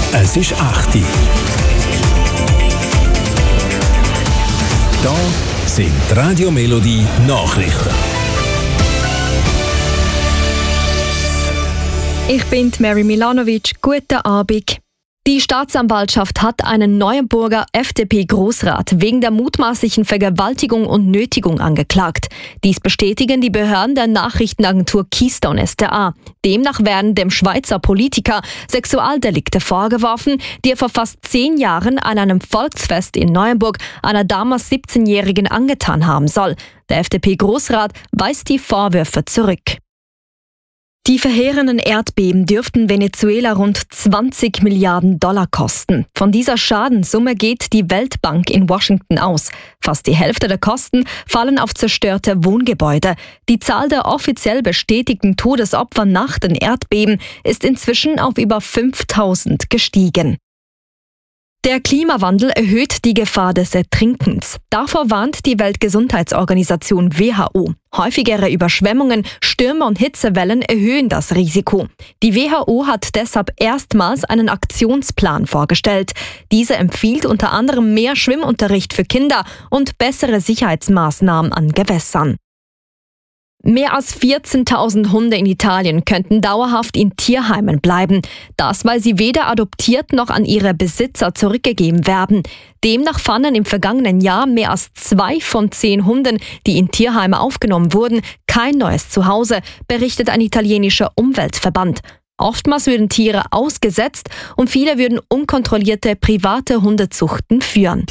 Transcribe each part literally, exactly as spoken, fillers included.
Es ist acht Uhr. Da sind die Radio Melodie Nachrichten. Ich bin Mary Milanovic. Guten Abend. Die Staatsanwaltschaft hat einen Neuenburger F D P-Großrat wegen der mutmaßlichen Vergewaltigung und Nötigung angeklagt. Dies bestätigen die Behörden der Nachrichtenagentur Keystone S D A. Demnach werden dem Schweizer Politiker Sexualdelikte vorgeworfen, die er vor fast zehn Jahren an einem Volksfest in Neuenburg einer damals siebzehnjährigen angetan haben soll. Der F D P-Großrat weist die Vorwürfe zurück. Die verheerenden Erdbeben dürften Venezuela rund zwanzig Milliarden Dollar kosten. Von dieser Schadenssumme geht die Weltbank in Washington aus. Fast die Hälfte der Kosten fallen auf zerstörte Wohngebäude. Die Zahl der offiziell bestätigten Todesopfer nach den Erdbeben ist inzwischen auf über fünftausend gestiegen. Der Klimawandel erhöht die Gefahr des Ertrinkens. Davor warnt die Weltgesundheitsorganisation W H O. Häufigere Überschwemmungen, Stürme und Hitzewellen erhöhen das Risiko. Die W H O hat deshalb erstmals einen Aktionsplan vorgestellt. Dieser empfiehlt unter anderem mehr Schwimmunterricht für Kinder und bessere Sicherheitsmaßnahmen an Gewässern. Mehr als vierzehntausend Hunde in Italien könnten dauerhaft in Tierheimen bleiben. Das, weil sie weder adoptiert noch an ihre Besitzer zurückgegeben werden. Demnach fanden im vergangenen Jahr mehr als zwei von zehn Hunden, die in Tierheime aufgenommen wurden, kein neues Zuhause, berichtet ein italienischer Umweltverband. Oftmals würden Tiere ausgesetzt und viele würden unkontrollierte private Hundezuchten führen.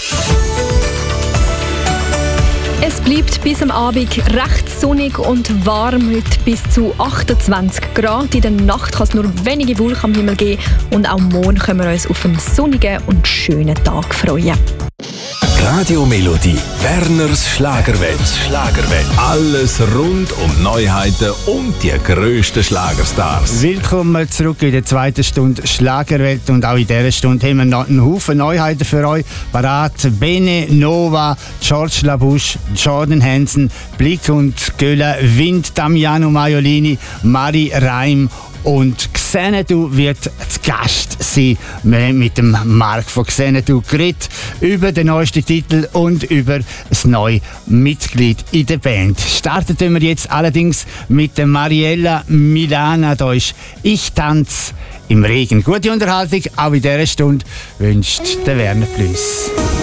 Es bleibt bis am Abend recht sonnig und warm, heute bis zu achtundzwanzig Grad. In der Nacht kann es nur wenige Wolken am Himmel geben und auch morgen können wir uns auf einen sonnigen und schönen Tag freuen. Radio Melodie, Werners Schlagerwelt. Schlagerwelt. Alles rund um Neuheiten und die grössten Schlagerstars. Willkommen zurück in der zweiten Stunde Schlagerwelt. Und auch in dieser Stunde haben wir noch einen Haufen Neuheiten für euch parat. Bene, Nova, George Labusch, Jordan Hansen, Blick und Göller, Wind, Damiano Maiolini, Marie Reim und Xanadu wird zu Gast sein. Wir haben mit dem Marc von Xanadu geredet über den neuesten Titel und über das neue Mitglied in der Band. Starten wir jetzt allerdings mit der Mariella Milana. Da ist «Ich tanz im Regen». Gute Unterhaltung, auch in dieser Stunde wünscht der Werner Plüss.